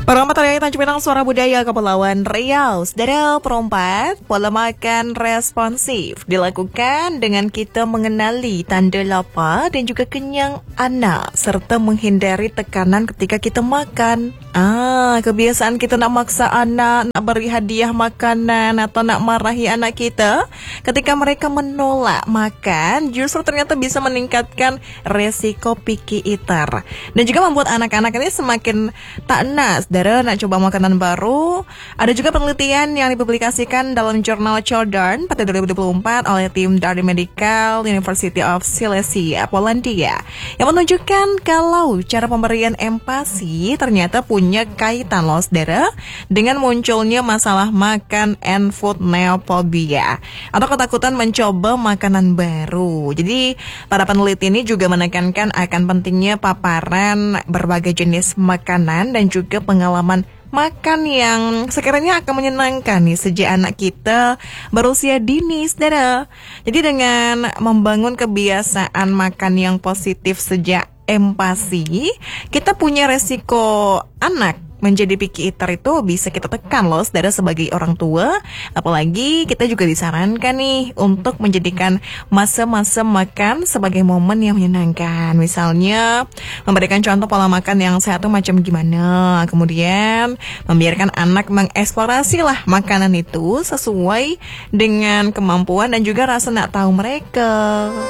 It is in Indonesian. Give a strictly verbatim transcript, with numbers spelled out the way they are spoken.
Perempat Raya Tanjung Pinang Suara Budaya Kepulauan Riau. Saudara perempat, pola makan responsif dilakukan dengan kita mengenali tanda lapar dan juga kenyang anak serta menghindari tekanan ketika kita makan. Ah, kebiasaan kita nak maksa anak, nak beri hadiah makanan atau nak marahi anak kita ketika mereka menolak makan justru ternyata bisa meningkatkan resiko picky eater dan juga membuat anak-anak ini semakin tak nas. Saudara nak coba makanan baru. Ada juga penelitian yang dipublikasikan dalam jurnal Children pada dua ribu dua puluh empat oleh tim dari Medical University of Silesia, Polandia, yang menunjukkan kalau cara pemberian empati ternyata punya kaitan loh saudara dengan munculnya masalah makan and food neophobia atau ketakutan mencoba makanan baru. Jadi para peneliti ini juga menekankan akan pentingnya paparan berbagai jenis makanan dan juga pengalaman makan yang sekiranya akan menyenangkan nih sejak anak kita berusia dini, saudara. Jadi dengan membangun kebiasaan makan yang positif sejak empati, kita punya resiko anak menjadi picky eater itu bisa kita tekan loh saudara sebagai orang tua. Apalagi kita juga disarankan nih untuk menjadikan masa-masa makan sebagai momen yang menyenangkan. Misalnya memberikan contoh pola makan yang sehat tuh macam gimana. Kemudian membiarkan anak mengeksplorasi lah makanan itu sesuai dengan kemampuan dan juga rasa nak tahu mereka.